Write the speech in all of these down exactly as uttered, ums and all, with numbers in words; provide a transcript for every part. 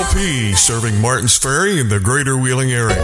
L P, serving Martins Ferry in the greater Wheeling area.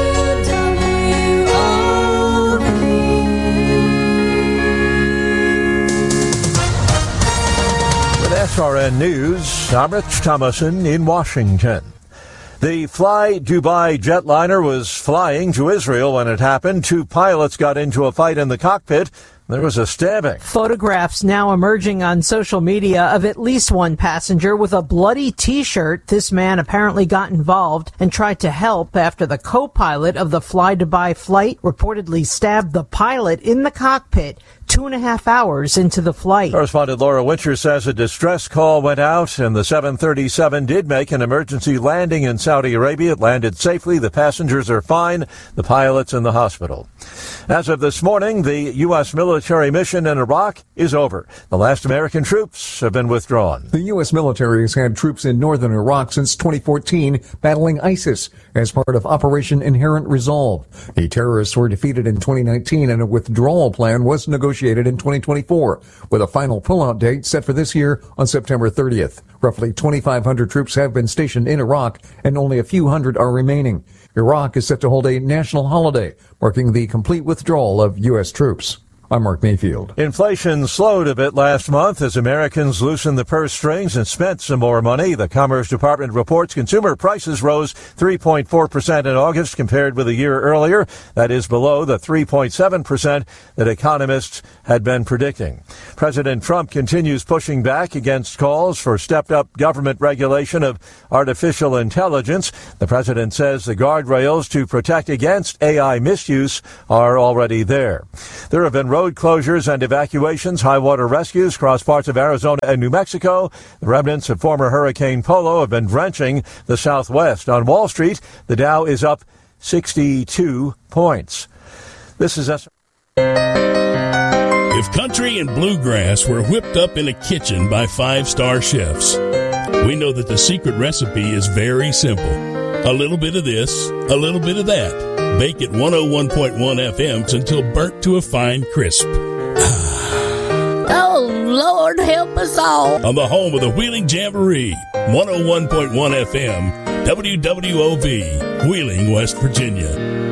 With S R N News, I'm Rich Thomason in Washington. The Fly Dubai jetliner was flying to Israel when it happened. Two pilots got into a fight in the cockpit. There was a stabbing. Photographs now emerging on social media of at least one passenger with a bloody T-shirt. This man apparently got involved and tried to help after the co-pilot of the Fly Dubai flight reportedly stabbed the pilot in the cockpit two and a half hours into the flight. Correspondent Laura Winter says a distress call went out and the seven thirty-seven did make an emergency landing in Saudi Arabia. It landed safely. The passengers are fine. The pilot's in the hospital. As of this morning, the U S military mission in Iraq is over. The last American troops have been withdrawn. The U S military has had troops in northern Iraq since twenty fourteen battling ISIS as part of Operation Inherent Resolve. The terrorists were defeated in twenty nineteen and a withdrawal plan was negotiated in twenty twenty-four, with a final pullout date set for this year on September thirtieth. Roughly twenty-five hundred troops have been stationed in Iraq and only a few hundred are remaining. Iraq is set to hold a national holiday, marking the complete withdrawal of U S troops. I'm Mark Mayfield. Inflation slowed a bit last month as Americans loosened the purse strings and spent some more money. The Commerce Department reports consumer prices rose three point four percent in August compared with a year earlier. That is below the three point seven percent that economists had been predicting. President Trump continues pushing back against calls for stepped-up government regulation of artificial intelligence. The president says the guardrails to protect against A I misuse are already there. There have been road closures and evacuations, high water rescues across parts of Arizona and New Mexico. The remnants of former Hurricane Polo have been drenching the Southwest. On Wall Street, the Dow is up sixty-two points. This is S- If country and bluegrass were whipped up in a kitchen by five-star chefs, we know that the secret recipe is very simple. A little bit of this, a little bit of that. Bake at one oh one point one F M until burnt to a fine crisp. Oh, Lord, help us all. On the home of the Wheeling Jamboree, one oh one point one F M, W W O V, Wheeling, West Virginia.